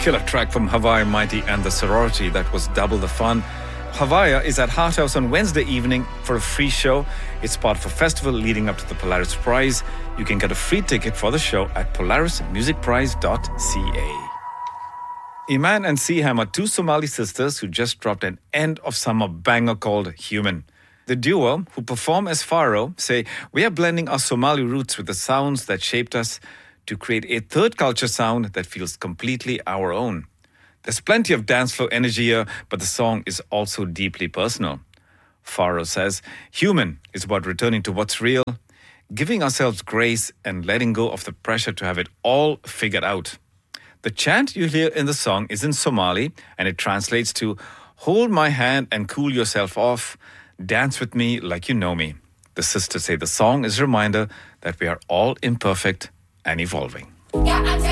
Killer track from Hawaii Mighty and the Sorority. That was double the fun. Hawaii is at Heart House on Wednesday evening for a free show. It's part of a festival leading up to the Polaris Prize. You can get a free ticket for the show at polarismusicprize.ca. Iman and Siham are two Somali sisters who just dropped an end-of-summer banger called Human. The duo, who perform as Faro, say, "We are blending our Somali roots with the sounds that shaped us to create a third culture sound that feels completely our own." There's plenty of dance floor energy here, but the song is also deeply personal. Faro says, "Human is about returning to what's real, giving ourselves grace and letting go of the pressure to have it all figured out." The chant you hear in the song is in Somali, and it translates to, "Hold my hand and cool yourself off. Dance with me like you know me." The sisters say the song is a reminder that we are all imperfect and evolving.